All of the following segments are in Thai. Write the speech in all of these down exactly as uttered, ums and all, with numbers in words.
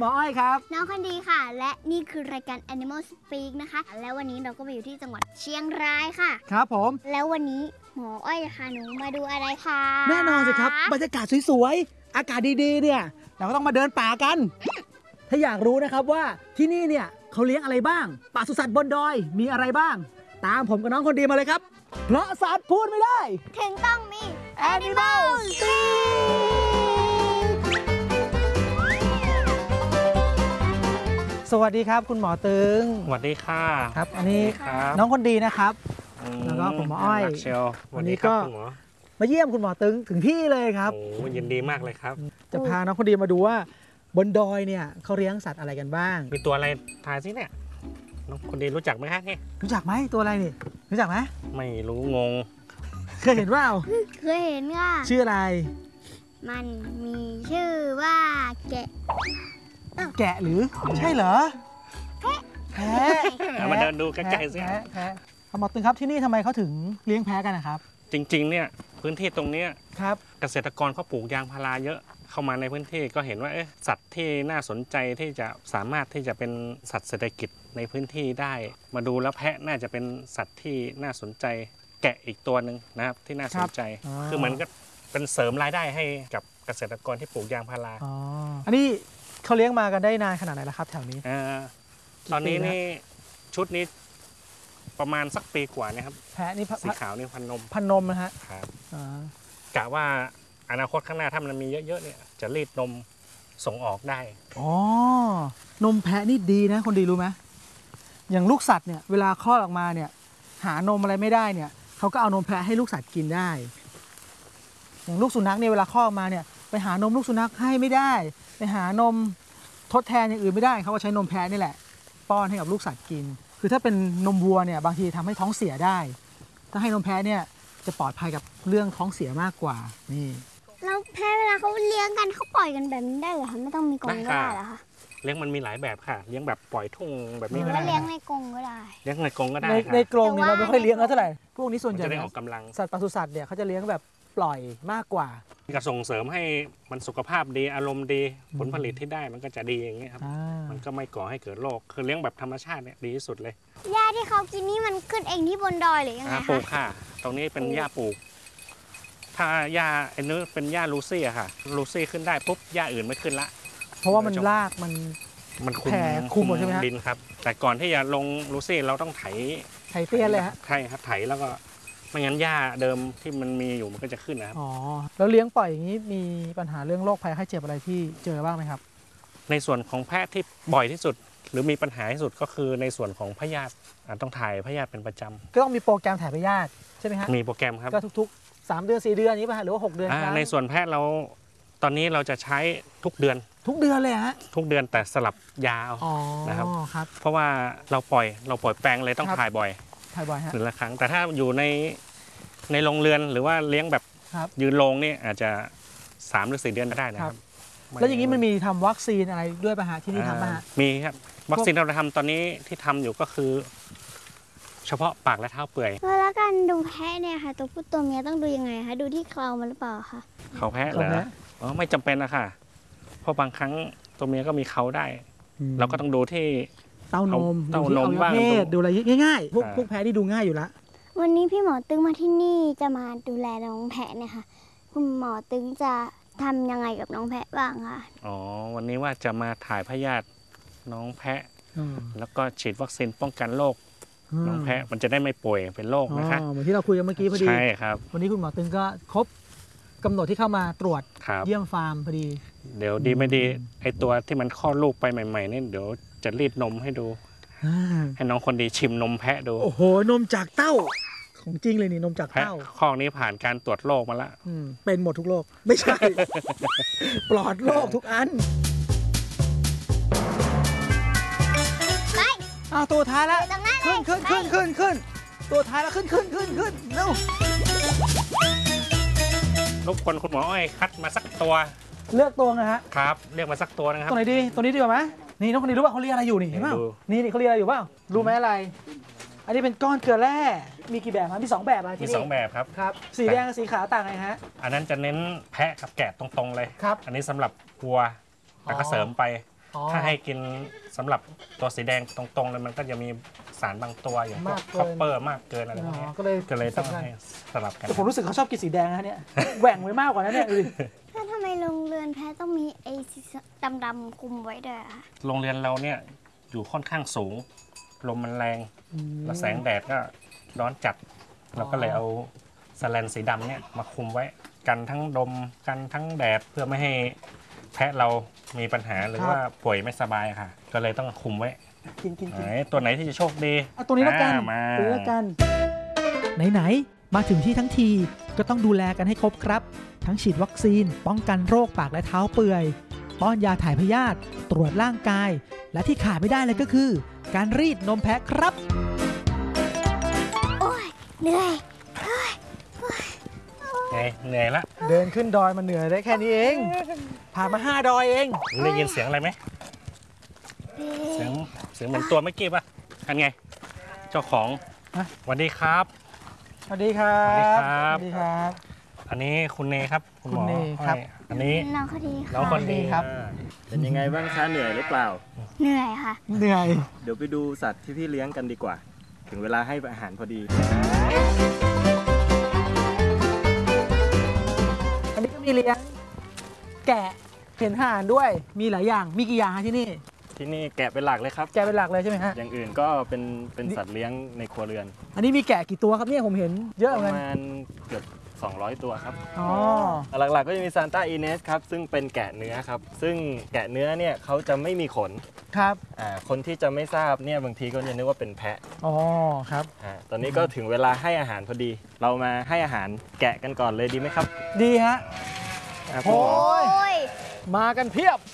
มออ้อยครับน้องคนดีค่ะและนี่คือรายการ Animal Speak นะคะแล้ววันนี้เราก็มาอยู่ที่จังหวัดเชียงรายค่ะครับผมแล้ววันนี้หมออ้อยจะพาหนูมาดูอะไรคะแน่นอนสิครับบรรยากาศสวยๆอากาศดีๆเนี่ยเราก็ต้องมาเดินป่ากันถ้าอยากรู้นะครับว่าที่นี่เนี่ยเขาเลี้ยงอะไรบ้างปศุสัตว์บนดอยมีอะไรบ้างตามผมกับน้องคนดีมาเลยครับเพราะสัตว์พูดไม่ได้ถึงต้องมี Animal Speak สวัสดีครับคุณหมอตึงสวัสดีค่ะครับอันนี้น้องคนดีนะครับแล้วก็ผมหมออ้อยวันนี้ก็มาเยี่ยมคุณหมอตึงถึงที่เลยครับโอ้ยินดีมากเลยครับจะพาน้องคนดีมาดูว่าบนดอยเนี่ยเขาเลี้ยงสัตว์อะไรกันบ้างมีตัวอะไรทายสิเนี่ยน้องคนดีรู้จักไหมฮะนี่รู้จักไหมตัวอะไรนี่รู้จักไหมไม่รู้งงเคยเห็นว่าเคยเห็นค่ะชื่ออะไรมันมีชื่อว่าแกะแกะหรือใช่เหรอแพะมาเดินดูใกล้ๆสิแพะคุณหมอตึงครับที่นี่ทำไมเขาถึงเลี้ยงแพะกันนะครับจริงๆเนี่ยพื้นที่ตรงนี้ครับเกษตรกรเขาปลูกยางพาราเยอะเข้ามาในพื้นที่ก็เห็นว่าเอ๊ะสัตว์ที่น่าสนใจที่จะสามารถที่จะเป็นสัตว์เศรษฐกิจในพื้นที่ได้มาดูแล้วแพะน่าจะเป็นสัตว์ที่น่าสนใจแกะอีกตัวหนึ่งนะครับที่น่าสนใจคือเหมือนกับเป็นเสริมรายได้ให้กับเกษตรกรที่ปลูกยางพาราอ๋ออันนี้เขาเลี้ยงมากันได้นานขนาดไหนแล้วครับแถวนี้ตอนนี้นี่ชุดนี้ประมาณสักปีกว่านี่ครับแพะนี่สีขาวนี่พันนมพันนมนะฮะครับกะว่าอนาคตข้างหน้าถ้ามันมีเยอะๆเนี่ยจะรีดนมส่งออกได้อ๋อนมแพะนี่ดีนะคนดีรู้ไหมอย่างลูกสัตว์เนี่ยเวลาคลอดออกมาเนี่ยหานมอะไรไม่ได้เนี่ยเขาก็เอานมแพะให้ลูกสัตว์กินได้อย่างลูกสุนัขเนี่ยเวลาคลอดออกมาเนี่ยไปหานมลูกสุนัขให้ไม่ได้ไปหานมทดแทนอย่างอื่นไม่ได้เขาก็ใช้นมแพะนี่แหละป้อนให้กับลูกสัตว์กินคือถ้าเป็นนมวัวเนี่ยบางทีทำให้ท้องเสียได้ถ้าให้นมแพะเนี่ยจะปลอดภัยกับเรื่องท้องเสียมากกว่านี่แล้วแพะเวลาเขาเลี้ยงกันเขาปล่อยกันแบบนี้ได้เหรอคะไม่ต้องมีกรงก็ได้เหรอคะเลี้ยงมันมีหลายแบบค่ะเลี้ยงแบบปล่อยทุ่งแบบนี้ก็ได้เลี้ยงในกรงก็ได้เลี้ยงในกรงก็ได้ในกรงนี่เราไม่ค่อยเลี้ยงเท่าไหร่พวกนี้ส่วนใหญ่จะได้ออกกำลังสัตว์ปศุสัตว์เนี่ยเขาจะเลี้ยงแบบปล่อยมากกว่าก็ส่งเสริมให้มันสุขภาพดีอารมณ์ดีผลผลิตที่ได้มันก็จะดีอย่างเงี้ยครับมันก็ไม่ก่อให้เกิดโรคคือเลี้ยงแบบธรรมชาติเนี่ยดีที่สุดเลยหญ้าที่เขากินนี่มันขึ้นเองที่บนดอยหรือยังไงคะปลูกค่ะตรงนี้เป็นหญ้าปลูกถ้าหญ้าไอ้นู้นเป็นหญ้าลูซี่อะค่ะลูซี่ขึ้นได้ปุ๊บหญ้าอื่นไม่ขึ้นละเพราะว่ามันรากมันมันคุมคุมหมดใช่ไหมดินครับแต่ก่อนที่จะลงลูซี่เราต้องไถไถเตี้ยเลยฮะใช่ครับไถแล้วก็ไม่งั้นหญ้าเดิมที่มันมีอยู่มันก็จะขึ้นนะครับอ๋อแล้วเลี้ยงปล่อยอย่างนี้มีปัญหาเรื่องโรคภัยไข้เจ็บอะไรที่เจอบ้างไหมครับในส่วนของแพะที่บ่อยที่สุดหรือมีปัญหาที่สุดก็คือในส่วนของพยาธิต้องถ่ายพยาธิเป็นประจำก็ต้องมีโปรแกรมถ่ายพยาธิใช่ไหมครับมีโปรแกรมครับก็ทุกๆสามเดือนสี่เดือนนี้ป่ะหรือว่าหกเดือนในส่วนแพะเราตอนนี้เราจะใช้ทุกเดือนทุกเดือนเลยฮะทุกเดือนแต่สลับยานะครับเพราะว่าเราปล่อยเราปล่อยแปลงเลยต้องถ่ายบ่อยถ่ายบ่อยฮะหนึ่งละครั้งแต่ถ้าอยู่ในในโรงเรือนหรือว่าเลี้ยงแบบยืนโรงนี่อาจจะสามหรือสี่เดือนก็ได้นะครับแล้วอย่างนี้มันมีทำวัคซีนอะไรด้วยป่ะฮะที่นี่ทำป่ะฮะมีครับวัคซีนเราทำตอนนี้ที่ทำอยู่ก็คือเฉพาะปากและเท้าเปื่อยแล้วการดูแพะเนี่ยค่ะตัวผู้ตัวเมียต้องดูยังไงคะดูที่เครามันหรือเปล่าคะเขาแพะเหรออ๋อไม่จำเป็นนะค่ะเพราะบางครั้งตัวเมียก็มีเขาได้เราก็ต้องดูที่เต้านมเต้านมบ้างดูอะไรง่ายๆพวกพวกแพะที่ดูง่ายอยู่แล้ววันนี้พี่หมอตึงมาที่นี่จะมาดูแลน้องแพะเนี่ยค่ะคุณหมอตึงจะทำยังไงกับน้องแพะบ้างคะอ๋อวันนี้ว่าจะมาถ่ายพยาธิน้องแพะแล้วก็ฉีดวัคซีนป้องกันโรคน้องแพะมันจะได้ไม่ป่วยเป็นโรคนะคะเหมือนที่เราคุยกันเมื่อกี้พอดีใช่ครับวันนี้คุณหมอตึงก็ครบกำหนดที่เข้ามาตรวจเยี่ยมฟาร์มพอดีเดี๋ยวดีไม่ดีไอตัวที่มันคลอดลูกไปใหม่ๆนี่เดี๋ยวจะรีดนมให้ดูให้น้องคนดีชิมนมแพะดูโอ้โหนมจากเต้าของจริงเลยนี่นมจากเต้าข้อนี้ผ่านการตรวจโรคมาแล้วเป็นหมดทุกโรคไม่ใช่ ปลอดโรคทุกอันไปอ้าวตัวท้ายแล้วขึ้นขึ้นขึ้นขึ้นขึ้นตัวท้ายแล้วขึ้นขึ้นขึ้นขึ้นเร็วรบกวนคุณหมออ้อยคัดมาสักตัวเลือกตัวนะฮะครับเลือกมาสักตัวนะครับตัวไหนดีตัวนี้ดีกว่าไหมนี่น้องคนนี้รู้ป่ะเขาเรียกอะไรอยู่นี่เห็นป่ะนี่นี่เขาเรียกอะไรอยู่ป่ะรู้ไหมอะไรอันนี้เป็นก้อนเกลือแร่มีกี่แบบครับมีสองแบบอะที่นี่มีสองแบบครับครับสีแดงกับสีขาวต่างไงฮะอันนั้นจะเน้นแพะกับแกะตรงๆเลยครับอันนี้สำหรับวัวแต่ก็เสริมไปอ๋อถ้าให้กินสำหรับตัวสีแดงตรงๆเลยมันก็จะมีสารบางตัวอย่างพวมาก กเกินคอปเปอร์มากเกินอะไรพวกอ๋นี้อก็เลยก็เลยต้องให้สลับกันแต่ผมรู้สึกเขาชอบกินสีแดงนะเนี่ย แหว่งไว้มากกว่านั้นเนี่ยดูดิถ้าทำไมโรงเรือนแพะต้องมีไอ้สีดำๆคลุมไว้ด้วยอะคะโรงเรียนเราเนี่ยอยู่ค่อนข้างสูง ลมมันแรง แล้วแสงแดดก็ร้อนจัด เราก็เลยเอาสแลนสีดำเนี่ยมาคุมไว้ กันทั้งลมกันทั้งแดดเพื่อไม่ให้แพะเรามีปัญหาหรือว่าป่วยไม่สบายค่ะ ก็เลยต้องคุมไว้กินกินไหนกินตัวไหนที่จะโชคดีเอาตัวนี้แล้วกันอ่ามาตัวนี้แล้วกัน ไหนๆมาถึงที่ทั้งทีก็ต้องดูแลกันให้ครบครับ ทั้งฉีดวัคซีน ป้องกันโรคปากและเท้าเปื่อย ป้อนยาถ่ายพยาธิตรวจร่างกาย และที่ขาดไม่ได้เลยก็คือ การรีดนมแพะครับโอ้ยเหนื่อยไงเหนื่อยละเดินขึ้นดอยมันเหนื่อยได้แค่นี้เอง ผ่านมาห้าดอยเองได้ยินเสียงอะไรไหมเสียงเสียงเหมือนตัวเมื่อกี้ป่ะอันไง เจ้าของฮะสวัสดีครับสวัสดีครับสวัสดีครับสวัสดีครับอันนี้คุณเนครับคุณหมอคุณเนครับอ้อยอันนี้น้องเขาดีน้องค่ะคนดีครับเป็นยังไงบ้างคะเหนื่อยหรือเปล่าเหนื่อยค่ะเหนื่อยเดี๋ยวไปดูสัตว์ที่พี่เลี้ยงกันดีกว่า ถึงเวลาให้อาหารพอดีอันนี้ก็มีเลี้ยงแกะเห็นห่านด้วย มีหลายอย่าง มีกี่อย่างฮะที่นี่ที่นี่แกะเป็นหลักเลยครับแกะเป็นหลักเลยใช่ไหมฮะอย่างอื่นก็เป็นเป็นสัตว์เลี้ยงในครัวเรือนอันนี้มีแกะกี่ตัวครับเนี่ยผมเห็นเยอะปเหมือนระกันมาณเกือบสองร้อยตัวครับอ๋อหลักๆก็จะมีซานต้าอีเนสครับ ซึ่งเป็นแกะเนื้อครับ ซึ่งแกะเนื้อเนี่ยเขาจะไม่มีขนครับอ่าคนที่จะไม่ทราบเนี่ยบางทีก็จะนึกว่าเป็นแพะอ๋อ ครับอ่าตอนนี้ก็ถึงเวลาให้อาหารพอดี เรามาให้อาหารแกะกันก่อนเลยดีไหมครับดีฮะอ่าคุณหมอโอ้ยโอ้ยมากันเพียบ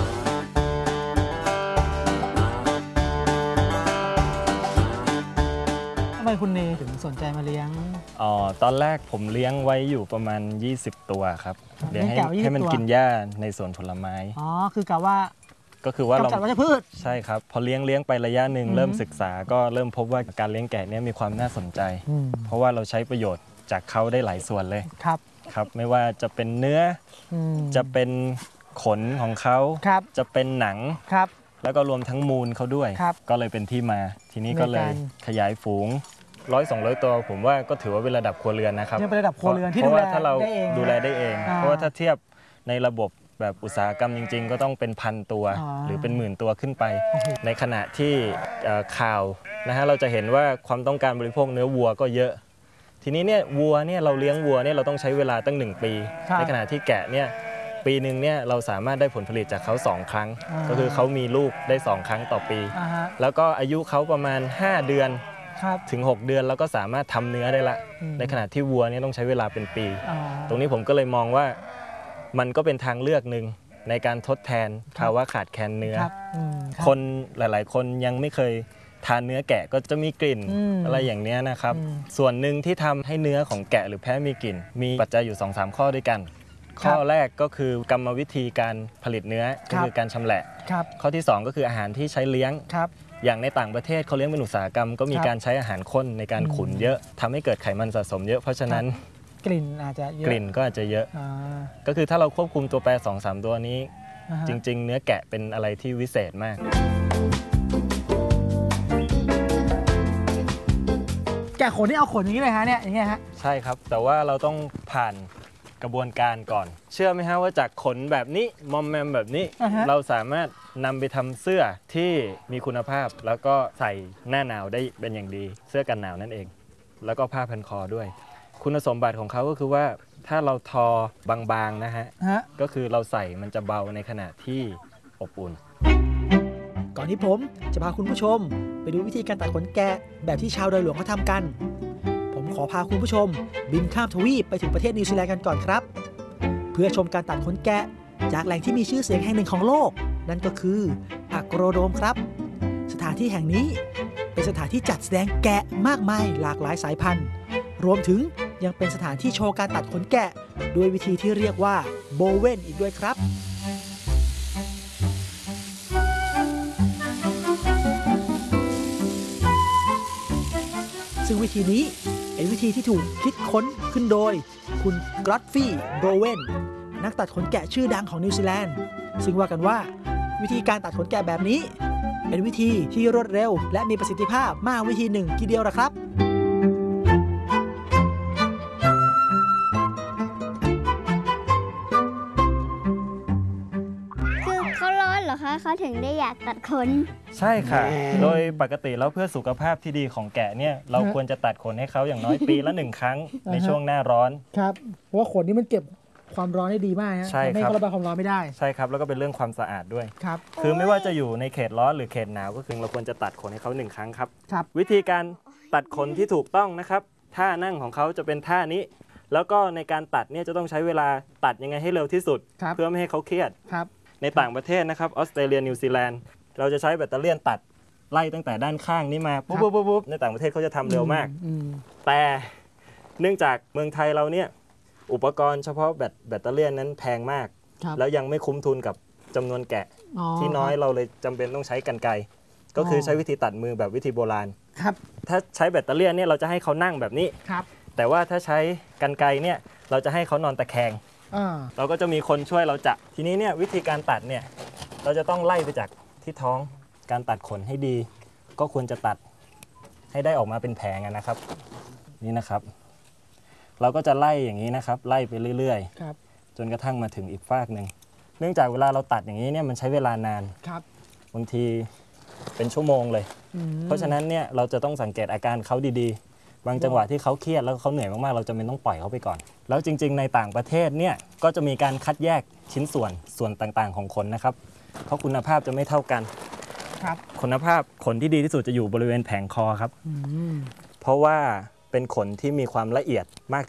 ทำไมคุณเนถึงสนใจมาเลี้ยงอ๋อ ตอนแรกผมเลี้ยงไว้อยู่ประมาณ ยี่สิบ ตัวครับเลี้เลี้ยยงงให้แกะไว้ยี่สิบให้มันตัวกินหญ้าในสวนผลไม้อ๋อ คือกะว่าก็คือว่าเรากำจัดวัชพืชใช่ครับ พอเลี้ยงเลี้ยงไประยะหนึ่งอืมเริ่มศึกษาก็เริ่มพบว่าการเลี้ยงแกะเนี่ยมีความน่าสนใจอืมเพราะว่าเราใช้ประโยชน์จากเขาได้หลายส่วนเลยครับครับ ไม่ว่าจะเป็นเนื้ออืมจะเป็นขนของเขาครับจะเป็นหนังครับแล้วก็รวมทั้งมูลเขาด้วยครับก็เลยเป็นที่มา ทีนี้ก็เลยในการขยายฝูงร้อยสองร้อยตัว ผมว่าก็ถือว่าเป็นระดับครัวเรือนนะครับยังเป็นระดับครัวเรือนที่เพดูราะแลว่าถ้าเราได้เองนะดูแลได้เองอ่าเพราะว่าถ้าเทียบในระบบแบบอุตสาหกรรมจริง ๆ ก็ต้องเป็นพันตัวอ๋อหรือเป็นหมื่นตัวขึ้นไปโอ้โหในขณะที่เอ่อข่าวนะฮะเราจะเห็นว่าความต้องการบริโภคเนื้อวัวก็เยอะ ทีนี้เนี่ยวัวเนี่ยเราเลี้ยงวัวเนี่ยเราต้องใช้เวลาตั้งหนึ่งปีครับในขณะที่แกะเนี่ยปีหนึ่งเนี่ยเราสามารถได้ผลผลิตจากเขาสองครั้งอ่าก็คือเขามีลูกได้สองครั้งต่อปีอ่าฮะแล้วก็อายุเขาประมาณห้าเดือนครับถึงหกเดือนแล้วก็สามารถทำเนื้อได้ละอืมในขณะที่วัวเนี่ยต้องใช้เวลาเป็นปีอ่าตรงนี้ผมก็เลยมองว่ามันก็เป็นทางเลือกหนึ่งในการทดแทนครับภาวะขาดแคลนเนื้อครับอืมรับคนหลาย ๆ คนยังไม่เคยทานเนื้อแกะก็จะมีกลิ่นอืมอะไรอย่างเนี้ยนะครับอืมส่วนหนึ่งที่ทำให้เนื้อของแกะหรือแพะมีกลิ่น มีปัจจัยอยู่ สองสาม ข้อด้วยกัน ข้อแรกก็คือกรรมวิธีการผลิตเนื้อก็คือการชำแหละครับข้อที่สองก็คืออาหารที่ใช้เลี้ยงครับอย่างในต่างประเทศเขาเลี้ยงเป็นอุตสาหกรรมก็มีครับการใช้อาหารข้นในการอืมขุนเยอะทำให้เกิดไขมันสะสมเยอะเพราะฉะนั้นกลิ่นอาจจะเยอะกลิ่นก็อาจจะเยอะอ่าก็คือถ้าเราควบคุมตัวแปร สองสาม ตัวนี้อ่าฮะจริง ๆ เนื้อแกะเป็นอะไรที่วิเศษมากแกะขนนี่เอาขนอย่างนี้เลยฮะเนี่ยอย่างเงี้ยฮะใช่ครับ แต่ว่าเราต้องผ่านกระบวนการก่อน เชื่อไหมฮะว่าจากขนแบบนี้มอมแมมแบบนี้อ่าฮะเราสามารถนำไปทำเสื้อที่มีคุณภาพ แล้วก็ใส่หน้าหนาวได้เป็นอย่างดี เสื้อกันหนาวนั่นเอง แล้วก็ผ้าพันคอด้วย คุณสมบัติของเขาก็คือว่าถ้าเราทอบางๆนะฮะฮะก็คือเราใส่มันจะเบาในขณะที่อบอุ่นก่อนที่ผมจะพาคุณผู้ชม ไปดูวิธีการตัดขนแกะแบบที่ชาวดอยหลวงเขาทำกัน ผมขอพาคุณผู้ชม บินข้ามทวีปไปถึงประเทศนิวซีแลนด์กันก่อนครับ เพื่อชมการตัดขนแกะจากแหล่งที่มีชื่อเสียงแห่งหนึ่งของโลก นั่นก็คืออะโกรโดมครับ สถานที่แห่งนี้เป็นสถานที่จัดแสดงแกะมากมายหลากหลายสายพันธุ์ รวมถึงยังเป็นสถานที่โชว์การตัดขนแกะด้วยวิธีที่เรียกว่าโบเวนอีกด้วยครับ ซึ่งวิธีนี้เป็นวิธีที่ถูกคิดค้นขึ้นโดยคุณกรอตฟี่โบเวนนักตัดขนแกะชื่อดังของนิวซีแลนด์ซึ่งว่ากันว่าวิธีการตัดขนแกะแบบนี้ เป็นวิธีที่รวดเร็วและมีประสิทธิภาพมากวิธีหนึ่งทีเดียวละครับคือเขาร้อนเหรอคะเขาถึงได้อยากตัดขนใช่ค่ะ โดยปกติแล้วเพื่อสุขภาพที่ดีของแกะเนี่ยเราควรจะตัดขนให้เขาอย่างน้อยปีละหนึ่งครั้งในช่วงหน้าร้อนครับเพราะว่าขนนี่มันเก็บความร้อนได้ดีมากฮะใช่ครับไม่ให้เขาระบายความร้อนไม่ได้ใช่ครับแล้วก็เป็นเรื่องความสะอาดด้วยครับคือไม่ว่าจะอยู่ในเขตร้อนหรือเขตหนาวก็คือเราควรจะตัดขนให้เขาหนึ่งครั้งครับครับวิธีการตัดขนที่ถูกต้องนะครับท่านั่งของเขาจะเป็นท่านี้ แล้วก็ในการตัดเนี่ยจะต้องใช้เวลาตัดยังไงให้เร็วที่สุดครับเพื่อไม่ให้เขาเครียดครับในต่างประเทศนะครับออสเตรเลียนิวซีแลนด์เราจะใช้แบตเตอรี่ยนตัดไล่ตั้งแต่ด้านข้างนี้มาปุ๊บปุ๊บปุ๊บปุ๊บในต่างประเทศเขาจะทำเร็วมากอืมแต่เนื่องจากเมืองไทยเราเนี่ยอุปกรณ์เฉพาะแบตแบตเตอรี่ยนนั้นแพงมากครับแล้วยังไม่คุ้มทุนกับจำนวนแกะอ๋อที่น้อยเราเลยจำเป็นต้องใช้กรรไกรก็คือใช้วิธีตัดมือแบบวิธีโบราณครับถ้าใช้แบตเตอรี่ยนเนี่ยเราจะให้เขานั่งแบบนี้ครับแต่ว่าถ้าใช้กรรไกรเนี่ยเราจะให้เขานอนตะแคงอ่าเราก็จะมีคนช่วยเราจับทีนี้เนี่ยวิธีการตัดเนี่ยเราจะต้องไล่ไปจากที่ท้องการตัดขนให้ดี ก็ควรจะตัดให้ได้ออกมาเป็นแผงอะนะครับนี่นะครับ เราก็จะไล่อย่างนี้นะครับ ไล่ไปเรื่อยครับๆ จนกระทั่งมาถึงอีกฟากหนึ่งเนื่องจากเวลาเราตัดอย่างนี้เนี่ยมันใช้เวลานานครับบางทีเป็นชั่วโมงเลยอืมเพราะฉะนั้นเนี่ยเราจะต้องสังเกตอาการเขาดีๆ บางจังหวะที่เขาเครียดแล้วเขาเหนื่อยมากๆเราจะไม่ต้องปล่อยเขาไปก่อน แล้วจริงๆในต่างประเทศเนี่ยก็จะมีการคัดแยกชิ้นส่วนส่วนต่างๆของขนนะครับ เพราะคุณภาพจะไม่เท่ากันครับคุณภาพขนที่ดีที่สุดจะอยู่บริเวณแผงคอครับอืมเพราะว่าเป็นขนที่มีความละเอียดมาก